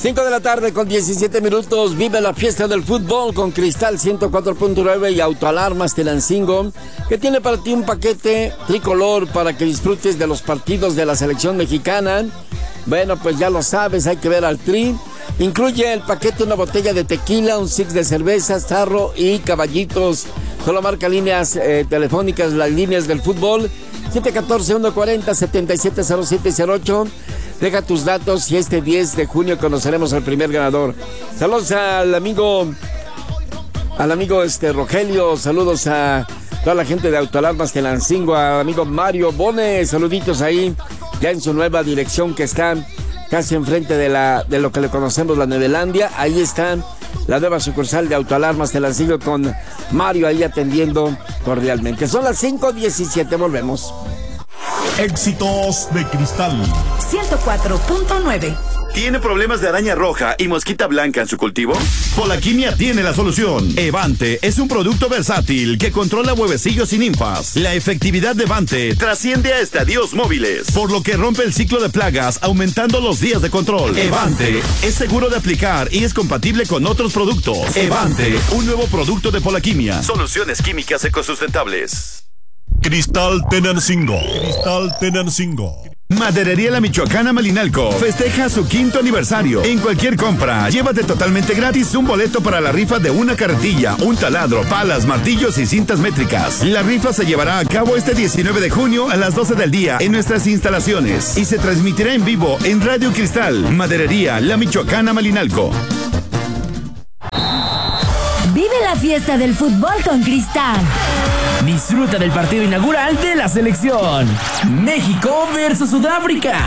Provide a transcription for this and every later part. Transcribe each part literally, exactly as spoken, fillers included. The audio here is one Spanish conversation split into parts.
cinco de la tarde con diecisiete minutos. Vive la fiesta del fútbol con Cristal ciento cuatro punto nueve y Autoalarmas Tenancingo, que tiene para ti un paquete tricolor para que disfrutes de los partidos de la selección mexicana. Bueno, pues ya lo sabes, hay que ver al Tri. Incluye el paquete una botella de tequila, un six de cervezas, tarro y caballitos. Solo marca líneas eh, telefónicas, las líneas del fútbol, siete uno cuatro, uno cuatro cero, siete siete cero siete cero ocho. Deja tus datos y este diez de junio conoceremos al primer ganador. Saludos al amigo, al amigo este Rogelio, saludos a toda la gente de Autoalarmas Tenancingo, al amigo Mario Bones, saluditos ahí, ya en su nueva dirección que está casi enfrente de la de lo que le conocemos la Nuevelandia. Ahí está la nueva sucursal de Autoalarmas Tenancingo con Mario ahí atendiendo cordialmente. Son las cinco diecisiete, volvemos. Éxitos de Cristal ciento cuatro punto nueve. ¿Tiene problemas de araña roja y mosquita blanca en su cultivo? Polaquimia tiene la solución. Evante es un producto versátil que controla huevecillos y ninfas. La efectividad de Evante trasciende a estadios móviles, por lo que rompe el ciclo de plagas, aumentando los días de control. Evante es seguro de aplicar y es compatible con otros productos. Evante, un nuevo producto de Polaquimia. Soluciones químicas ecosustentables. Cristal Tenancingo. Cristal Tenancingo. Maderería La Michoacana Malinalco festeja su quinto aniversario. En cualquier compra, llévate totalmente gratis un boleto para la rifa de una carretilla, un taladro, palas, martillos y cintas métricas. La rifa se llevará a cabo este diecinueve de junio a las doce del día en nuestras instalaciones y se transmitirá en vivo en Radio Cristal. Maderería La Michoacana Malinalco. Vive la fiesta del fútbol con Cristal. Disfruta del partido inaugural de la selección. México versus Sudáfrica.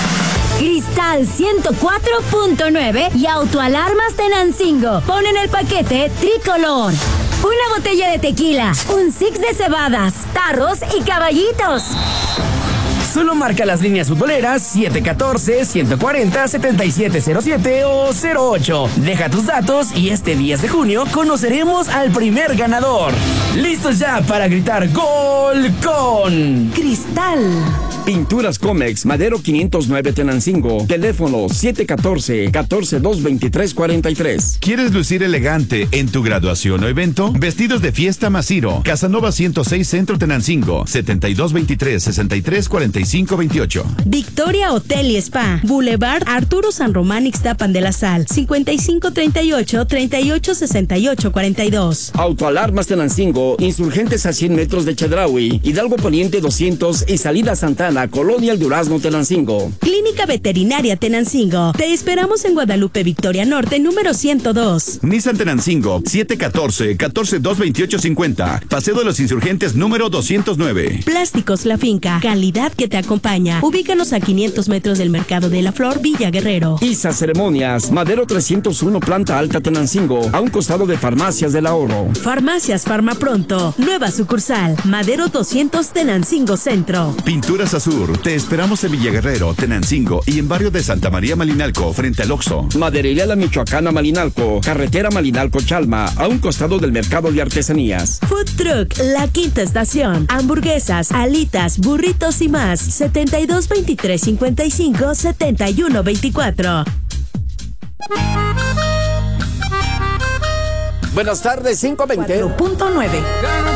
Cristal ciento cuatro punto nueve y Autoalarmas Tenancingo ponen el paquete tricolor. Una botella de tequila, un six de cebadas, tarros y caballitos. Solo marca las líneas futboleras siete uno cuatro, uno cuatro cero, siete siete cero siete o cero ocho. Deja tus datos y este diez de junio conoceremos al primer ganador. ¡Listos ya para gritar gol con Cristal! Pinturas Comex, Madero quinientos nueve Tenancingo. Teléfono siete uno cuatro, uno cuatro dos dos tres cuatro tres. ¿Quieres lucir elegante en tu graduación o evento? Vestidos de fiesta Masiro. Casanova ciento seis Centro Tenancingo. setenta y dos veintitrés, sesenta y tres cuarenta y cinco veintiocho. Victoria Hotel y Spa. Boulevard Arturo San Román Ixtapan de la Sal. cincuenta y cinco treinta y ocho, treinta y ocho sesenta y ocho cuarenta y dos. Autoalarmas Tenancingo. Insurgentes a cien metros de Chedraui. Hidalgo Poniente doscientos y Salida Santana. Colonia El Durazno Tenancingo. Clínica Veterinaria Tenancingo. Te esperamos en Guadalupe Victoria Norte, número ciento dos. Nissan Tenancingo, siete uno cuatro, uno cuatro dos veintiocho cincuenta. Paseo de los Insurgentes, número doscientos nueve. Plásticos La Finca. Calidad que te acompaña. Ubícanos a quinientos metros del Mercado de la Flor, Villa Guerrero. Isa Ceremonias. Madero trescientos uno, Planta Alta Tenancingo. A un costado de Farmacias del Ahorro. Farmacias Farmapronto. Nueva sucursal. Madero doscientos Tenancingo Centro. Pinturas Azul. Te esperamos en Villaguerrero, Tenancingo y en barrio de Santa María Malinalco, frente al Oxxo. Maderería La Michoacana Malinalco, carretera Malinalco-Chalma, a un costado del mercado de artesanías. Food Truck La Quinta Estación. Hamburguesas, alitas, burritos y más. setenta y dos veintitrés cincuenta y cinco, setenta y uno veinticuatro. Buenas tardes, cinco veinte. cuatro punto nueve.